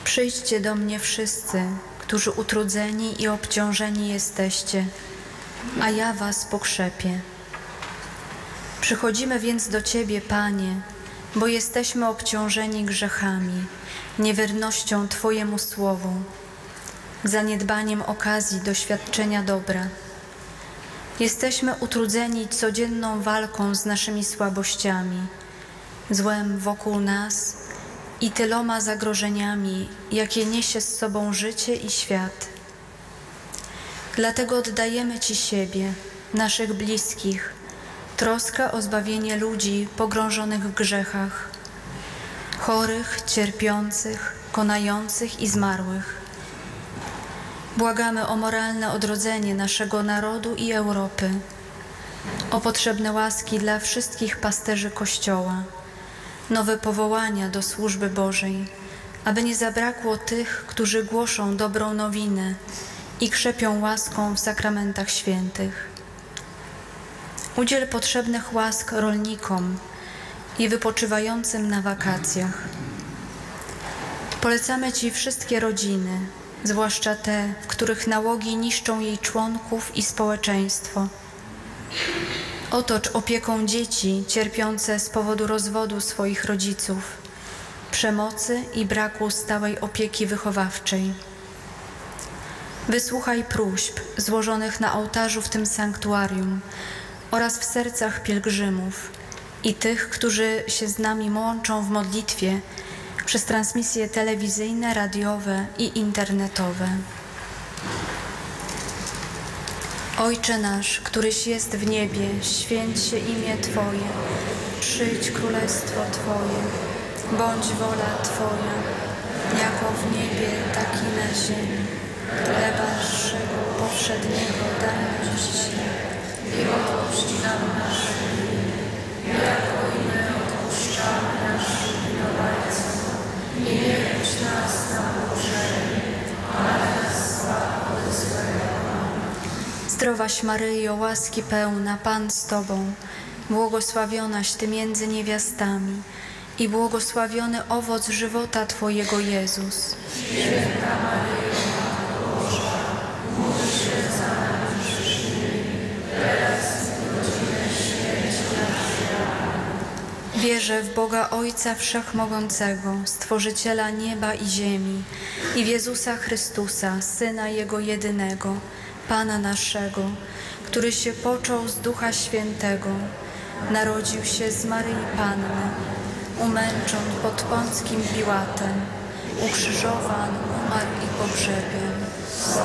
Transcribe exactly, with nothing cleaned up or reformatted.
Przyjdźcie do mnie wszyscy, którzy utrudzeni i obciążeni jesteście, a ja was pokrzepię. Przychodzimy więc do Ciebie, Panie, bo jesteśmy obciążeni grzechami, niewiernością Twojemu słowu, zaniedbaniem okazji do świadczenia dobra. Jesteśmy utrudzeni codzienną walką z naszymi słabościami, złem wokół nas i tyloma zagrożeniami, jakie niesie z sobą życie i świat. Dlatego oddajemy Ci siebie, naszych bliskich, troskę o zbawienie ludzi pogrążonych w grzechach, chorych, cierpiących, konających i zmarłych. Błagamy o moralne odrodzenie naszego narodu i Europy, o potrzebne łaski dla wszystkich pasterzy Kościoła, nowe powołania do służby Bożej, aby nie zabrakło tych, którzy głoszą dobrą nowinę i krzepią łaską w sakramentach świętych. Udziel potrzebnych łask rolnikom i wypoczywającym na wakacjach. Polecamy Ci wszystkie rodziny, zwłaszcza te, w których nałogi niszczą jej członków i społeczeństwo. Otocz opieką dzieci cierpiące z powodu rozwodu swoich rodziców, przemocy i braku stałej opieki wychowawczej. Wysłuchaj próśb złożonych na ołtarzu w tym sanktuarium oraz w sercach pielgrzymów i tych, którzy się z nami łączą w modlitwie przez transmisje telewizyjne, radiowe i internetowe. Ojcze nasz, któryś jest w niebie, święć się imię Twoje, przyjdź królestwo Twoje, bądź wola Twoja, jako w niebie, tak i na ziemi. Chleba naszego powszedniego daj nam dzisiaj i odpuść nam nasze winy, jako i my odpuszczamy naszym winowajcom. I nie wódź nas na pokuszenie, ale nas zbaw od złego. Zdrowaś Maryjo, łaski pełna, Pan z Tobą, błogosławionaś Ty między niewiastami i błogosławiony owoc żywota Twojego, Jezus. Święta Maryjo, Matko Boża, módl się za nami grzesznymi, teraz i w godzinę śmierci naszej. Amen. Wierzę w Boga Ojca Wszechmogącego, Stworzyciela nieba i ziemi, i w Jezusa Chrystusa, Syna Jego jedynego, Pana naszego, który się począł z Ducha Świętego, narodził się z Maryi Panny, umęczon pod Pąckim Piłatem, ukrzyżowan, umarł i pogrzebion.